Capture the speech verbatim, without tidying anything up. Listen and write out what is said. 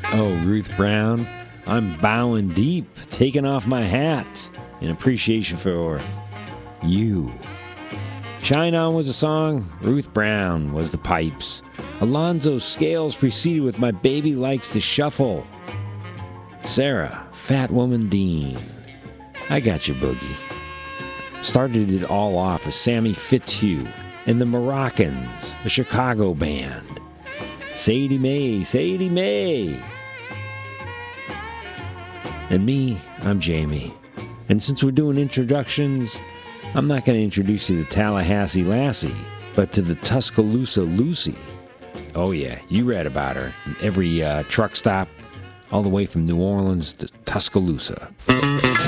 Oh, Ruth Brown, I'm bowing deep, taking off my hat in appreciation for you. Shine On was the song, Ruth Brown was the pipes. Alonzo Scales preceded with My Baby Likes to Shuffle. Sarah, Fat Woman Dean, I Got You Boogie. Started it all off with Sammy Fitzhugh and the Moroccans, a Chicago band. Sadie Mae, Sadie Mae. And me, I'm Jamie. And since we're doing introductions, I'm not going to introduce you to Tallahassee Lassie, but to the Tuscaloosa Lucy. Oh yeah, you read about her. Every uh, truck stop, all the way from New Orleans to Tuscaloosa.